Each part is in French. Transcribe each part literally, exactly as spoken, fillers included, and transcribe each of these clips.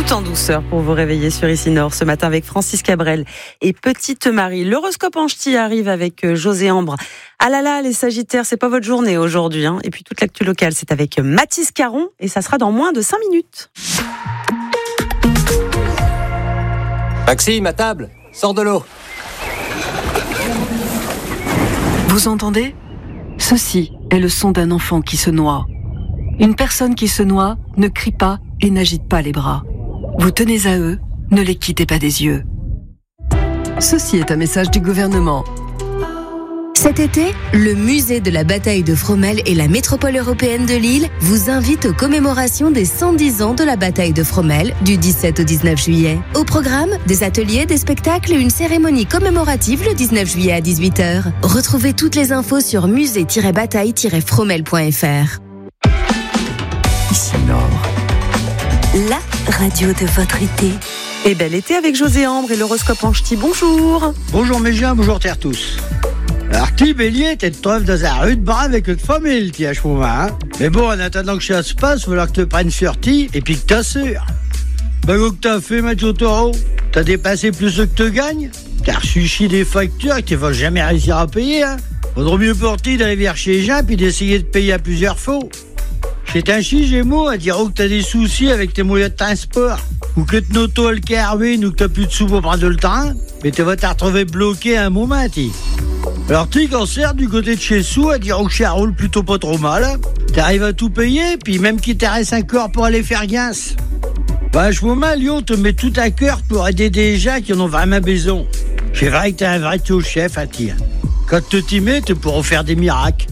Tout en douceur pour vous réveiller sur Ici Nord ce matin avec Francis Cabrel et Petite Marie. L'horoscope en ch'ti arrive avec José Ambre. Ah là là, les Sagittaires, c'est pas votre journée aujourd'hui. Hein. Et puis toute l'actu locale, c'est avec Mathis Caron et ça sera dans moins de cinq minutes. Maxime, à table, sors de l'eau. Vous entendez ? Ceci est le son d'un enfant qui se noie. Une personne qui se noie ne crie pas et n'agite pas les bras. Vous tenez à eux, ne les quittez pas des yeux. Ceci est un message du gouvernement. Cet été, le musée de la bataille de Fromelles et la métropole européenne de Lille vous invitent aux commémorations des cent dix ans de la bataille de Fromelles du dix-sept au dix-neuf juillet. Au programme, des ateliers, des spectacles et une cérémonie commémorative le dix-neuf juillet à dix-huit heures. Retrouvez toutes les infos sur musée tiret bataille tiret fromelles point f r. Ici Nord, la radio de votre été. Et bel été avec José Ambre et l'horoscope en ch'ti. Bonjour. Bonjour mes gens, bonjour terre tous. Alors, petit bélier, t'es de trouve dans un rude bras avec une famille, t'y à ce moment, hein. Mais bon, en attendant que ça se passe, il va falloir que tu prennes sorti et puis que t'assures. Bah, quoi que t'as fait, Mathieu Taureau? T'as dépassé plus que tu gagnes? T'as reçu chier des factures et tu vas jamais réussir à payer, hein. Vaudrait mieux pour toi d'aller vers chez les gens puis d'essayer de payer à plusieurs fois. C'est un chi Gémeaux à dire que t'as des soucis avec tes moyens de transport. Ou que ton auto le carabine ou que t'as plus de sous pour prendre le train. Mais tu vas te retrouver bloqué à un moment, t'y. Alors tu cancer du côté de chez Sou à dire que ça roule plutôt pas trop mal. Hein. T'arrives à tout payer, puis même qu'il te reste un corps pour aller faire guince. Bah je vois mal, Lyon te met tout à cœur pour aider des gens qui en ont vraiment besoin. C'est vrai que t'es un vrai taux chef à tir. Quand tu t'y mets, tu pourras faire des miracles.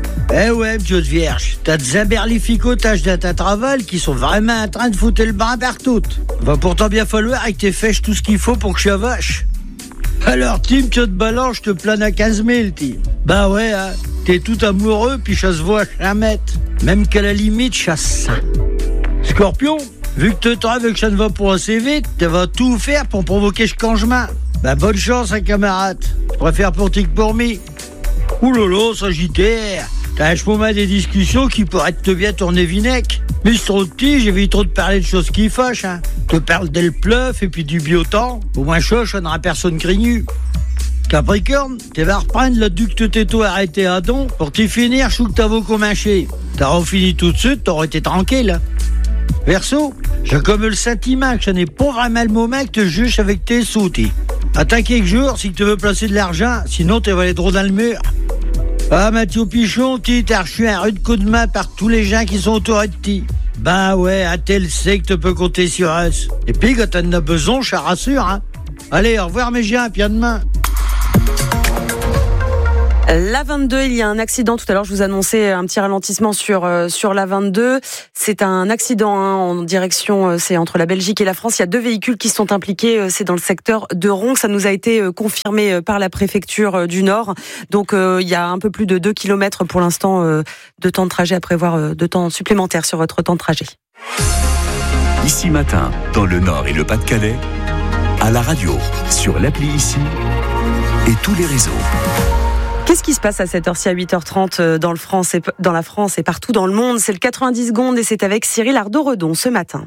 Eh ouais, Dieu de vierge, t'as des imberlificotages dans ta travail qui sont vraiment en train de foutre le bras partout. Va pourtant bien falloir que t'aies fait tout ce qu'il faut pour que je vache. Alors, Tim, tu te balances, je te plane à quinze mille, Tim. Bah ouais, hein, t'es tout amoureux, puis ça se voit à mètre. Même qu'à la limite, chasse ça. Scorpion, vu que tu trouves que ça ne va pas assez vite, tu vas tout faire pour provoquer ce changement. Bah bonne chance, hein, camarade. Je préfère pour ti que pour mi. Oulolo, Sagittaire, t'as un chemin des discussions qui pourraient te bien tourner vinaigre. Mais c'est trop petit, j'évite trop de parler de choses qui fâchent, hein. Je te parle d'elle pleuf et puis du biotemps. Au moins, choche, on n'aura personne grignu. Capricorne, tu vas reprendre le duc de Této arrêté à don pour t'y finir chou que t'as vos comminchés. T'auras fini tout de suite, t'aurais été tranquille. Verseau, j'ai comme le sentiment que ce n'est pas vraiment le moment que tu juges avec tes soutis. Attends quelques jours si tu veux placer de l'argent, sinon tu vas aller droit dans le mur. Ah, Mathieu Pichon, t'as reçu un rude coup de main par tous les gens qui sont autour de ti. Ben ouais, un tel sait que tu peux compter sur us. Et puis, quand t'en as besoin, je te rassure, hein. Allez, au revoir mes gens, puis à demain. La vingt-deux, il y a un accident. Tout à l'heure, je vous annonçais un petit ralentissement sur euh, sur la vingt-deux. C'est un accident hein, en direction, euh, c'est entre la Belgique et la France. Il y a deux véhicules qui sont impliqués. Euh, c'est dans le secteur de Ronc. Ça nous a été euh, confirmé euh, par la préfecture euh, du Nord. Donc, euh, il y a un peu plus de deux kilomètres pour l'instant euh, de temps de trajet à prévoir, euh, de temps supplémentaire sur votre temps de trajet. Ici Matin, dans le Nord et le Pas-de-Calais, à la radio, sur l'appli Ici et tous les réseaux. Qu'est-ce qui se passe à cette heure-ci à huit heures trente dans, le France et, dans la France et partout dans le monde? C'est le quatre-vingt-dix secondes et c'est avec Cyril Ardo-Redon ce matin.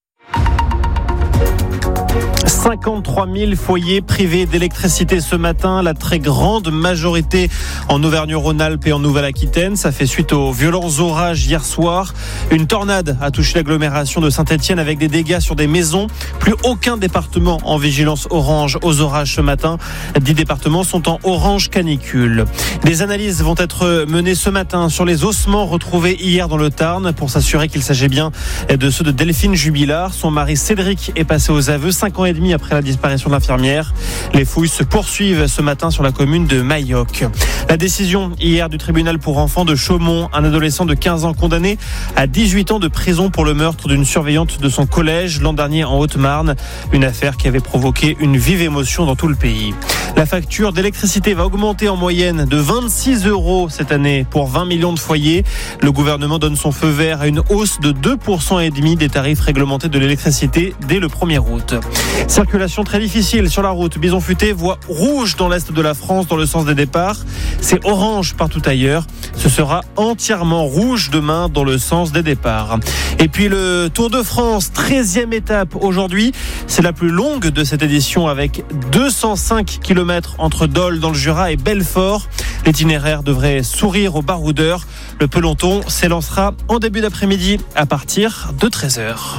cinquante-trois mille foyers privés d'électricité ce matin, la très grande majorité en Auvergne-Rhône-Alpes et en Nouvelle-Aquitaine. Ça fait suite aux violents orages hier soir. Une tornade a touché l'agglomération de Saint-Étienne avec des dégâts sur des maisons. Plus aucun département en vigilance orange aux orages ce matin. Dix départements sont en orange canicule. Des analyses vont être menées ce matin sur les ossements retrouvés hier dans le Tarn pour s'assurer qu'il s'agit bien de ceux de Delphine Jubilard. Son mari Cédric est passé aux aveux cinq ans et demi après la disparition de l'infirmière. Les fouilles se poursuivent ce matin sur la commune de Mailloc. La décision hier du tribunal pour enfants de Chaumont, un adolescent de quinze ans condamné à dix-huit ans de prison pour le meurtre d'une surveillante de son collège l'an dernier en Haute-Marne. Une affaire qui avait provoqué une vive émotion dans tout le pays. La facture d'électricité va augmenter en moyenne de vingt-six euros cette année pour vingt millions de foyers. Le gouvernement donne son feu vert à une hausse de deux virgule cinq pour cent des tarifs réglementés de l'électricité dès le premier août. Circulation très difficile sur la route. Bison Futé, voie rouge dans l'est de la France dans le sens des départs. C'est orange partout ailleurs. Ce sera entièrement rouge demain dans le sens des départs. Et puis le Tour de France, treizième étape aujourd'hui. C'est la plus longue de cette édition avec deux cent cinq kilomètres entre Dole dans le Jura et Belfort. L'itinéraire devrait sourire aux baroudeurs. Le peloton s'élancera en début d'après-midi à partir de treize heures.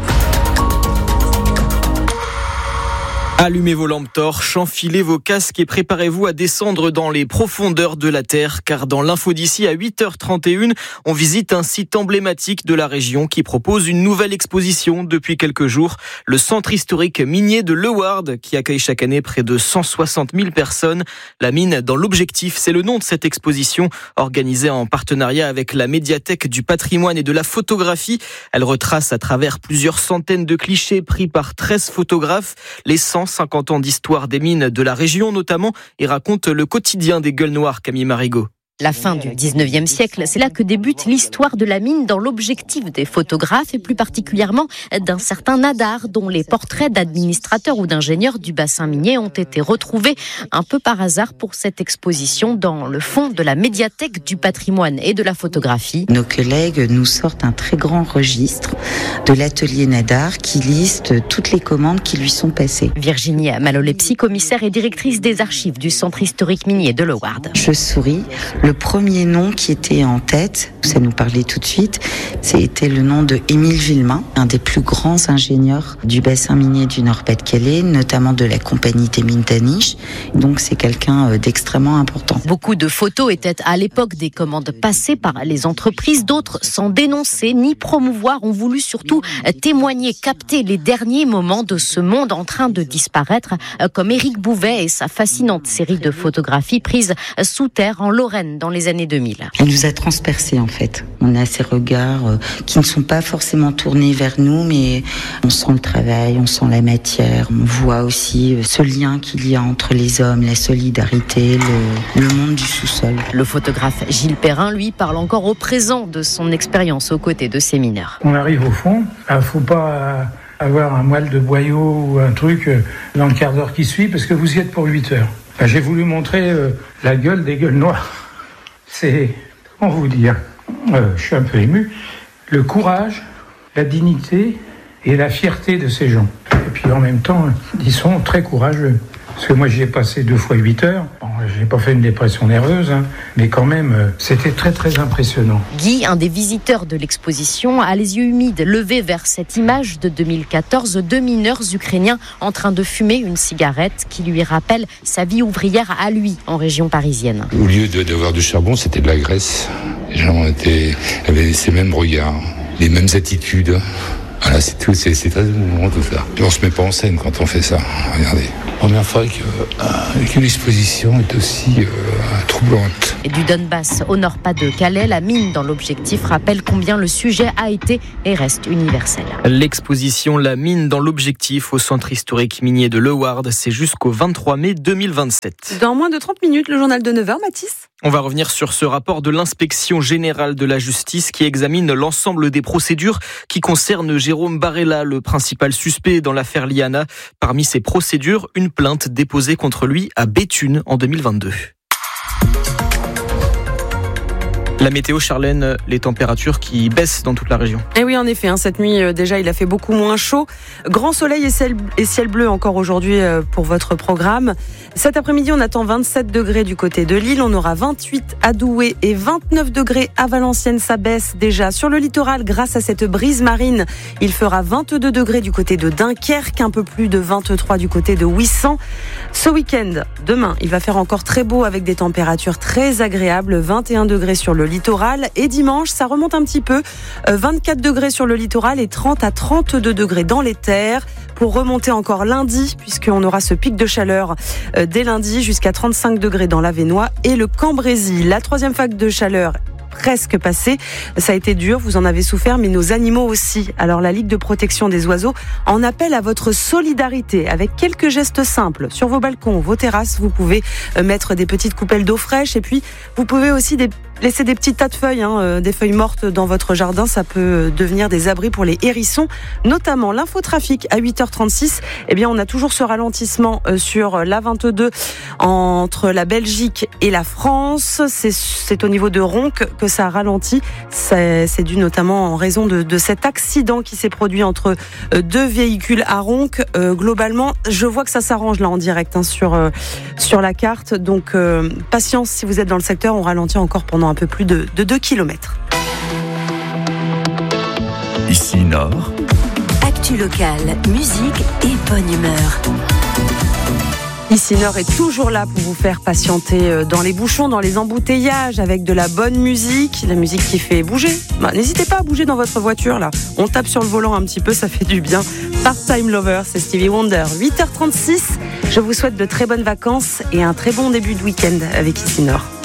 Allumez vos lampes torches, enfilez vos casques et préparez-vous à descendre dans les profondeurs de la Terre, car dans l'info d'ici à huit heures trente et une, on visite un site emblématique de la région qui propose une nouvelle exposition depuis quelques jours, le centre historique minier de Leeuwarden, qui accueille chaque année près de cent soixante mille personnes. La mine dans l'objectif, c'est le nom de cette exposition, organisée en partenariat avec la médiathèque du patrimoine et de la photographie. Elle retrace à travers plusieurs centaines de clichés pris par treize photographes, les cent cinquante ans d'histoire des mines de la région notamment, et raconte le quotidien des Gueules Noires, Camille Marigot. La fin du dix-neuvième siècle, c'est là que débute l'histoire de la mine dans l'objectif des photographes et plus particulièrement d'un certain Nadar dont les portraits d'administrateurs ou d'ingénieurs du bassin minier ont été retrouvés un peu par hasard pour cette exposition dans le fond de la médiathèque du patrimoine et de la photographie. Nos collègues nous sortent un très grand registre de l'atelier Nadar qui liste toutes les commandes qui lui sont passées. Virginie Malolepsi, commissaire et directrice des archives du centre historique minier de Leeuwarden. Je souris. Le premier nom qui était en tête, ça nous parlait tout de suite, c'était le nom de Émile Villemain, un des plus grands ingénieurs du bassin minier du Nord-Pas-de-Calais, notamment de la compagnie des mines d'Aniche. Donc c'est quelqu'un d'extrêmement important. Beaucoup de photos étaient à l'époque des commandes passées par les entreprises. D'autres, sans dénoncer ni promouvoir, ont voulu surtout témoigner, capter les derniers moments de ce monde en train de disparaître, comme Éric Bouvet et sa fascinante série de photographies prises sous terre en Lorraine dans les années deux mille. Elle nous a transpercés en fait. On a ces regards euh, qui ne sont pas forcément tournés vers nous, mais on sent le travail, on sent la matière. On voit aussi euh, ce lien qu'il y a entre les hommes, la solidarité, le, le monde du sous-sol. Le photographe Gilles Perrin, lui, parle encore au présent de son expérience aux côtés de ces mineurs. On arrive au fond, il ne faut pas avoir un moelle de boyau ou un truc dans le quart d'heure qui suit, parce que vous y êtes pour huit heures. Ben, j'ai voulu montrer euh, la gueule des Gueules Noires. C'est, comment vous dire, euh, je suis un peu ému, le courage, la dignité et la fierté de ces gens. Et puis en même temps, ils sont très courageux. Parce que moi, j'y ai passé deux fois huit heures. Bon, j'ai pas fait une dépression nerveuse, hein, mais quand même, euh, c'était très, très impressionnant. Guy, un des visiteurs de l'exposition, a les yeux humides, levés vers cette image de deux mille quatorze, deux mineurs ukrainiens en train de fumer une cigarette qui lui rappelle sa vie ouvrière à lui, en région parisienne. Au lieu de, d'avoir du charbon, c'était de la graisse. Les gens étaient, avaient ces mêmes regards, les mêmes attitudes. Voilà, c'est tout, c'est, c'est très émouvant tout ça. Et on se met pas en scène quand on fait ça. Regardez, première fois que, euh, qu'une exposition est aussi euh, troublante. Et du Donbass au Nord-Pas-de-Calais, la mine dans l'objectif rappelle combien le sujet a été et reste universel. L'exposition La mine dans l'objectif au centre historique minier de Leeuwarden, c'est jusqu'au vingt-trois mai deux mille vingt-sept. Dans moins de trente minutes, le journal de neuf heures, Mathis. On va revenir sur ce rapport de l'inspection générale de la justice qui examine l'ensemble des procédures qui concernent Jérôme Barella, le principal suspect dans l'affaire Liana. Parmi ces procédures, une plainte déposée contre lui à Béthune en deux mille vingt-deux. La météo, Charlène, les températures qui baissent dans toute la région. Et oui, en effet, hein, cette nuit, euh, déjà, il a fait beaucoup moins chaud. Grand soleil et ciel, et ciel bleu encore aujourd'hui euh, pour votre programme. Cet après-midi, on attend vingt-sept degrés du côté de Lille. On aura vingt-huit à Douai et vingt-neuf degrés à Valenciennes. Ça baisse déjà sur le littoral grâce à cette brise marine. Il fera vingt-deux degrés du côté de Dunkerque, un peu plus de vingt-trois du côté de Ouessant. Ce week-end, demain, il va faire encore très beau avec des températures très agréables. vingt et un degrés sur le littoral, et dimanche ça remonte un petit peu, vingt-quatre degrés sur le littoral et trente à trente-deux degrés dans les terres, pour remonter encore lundi puisqu'on aura ce pic de chaleur dès lundi jusqu'à trente-cinq degrés dans l'Avesnois et le Cambrésis. La troisième vague de chaleur presque passé. Ça a été dur, vous en avez souffert, mais nos animaux aussi. Alors la Ligue de protection des oiseaux en appelle à votre solidarité avec quelques gestes simples. Sur vos balcons, vos terrasses, vous pouvez mettre des petites coupelles d'eau fraîche et puis vous pouvez aussi des, laisser des petits tas de feuilles, hein, euh, des feuilles mortes dans votre jardin, ça peut devenir des abris pour les hérissons, notamment l'infotrafic à huit heures trente-six. Eh bien, on a toujours ce ralentissement euh, sur l'A vingt-deux entre la Belgique et la France. C'est, c'est au niveau de Ronques que ça ralentit. C'est, c'est dû notamment en raison de, de cet accident qui s'est produit entre euh, deux véhicules à Ronques. Euh, globalement, je vois que ça s'arrange là en direct hein, sur, euh, sur la carte. Donc, euh, patience si vous êtes dans le secteur, on ralentit encore pendant un peu plus de, de deux kilomètres. Ici Nord. Actu locale, musique et bonne humeur. Ici Nord est toujours là pour vous faire patienter dans les bouchons, dans les embouteillages, avec de la bonne musique, la musique qui fait bouger. Bah, n'hésitez pas à bouger dans votre voiture là. On tape sur le volant un petit peu, ça fait du bien. Part-Time Lover, c'est Stevie Wonder. huit heures trente-six, je vous souhaite de très bonnes vacances et un très bon début de week-end avec Ici Nord.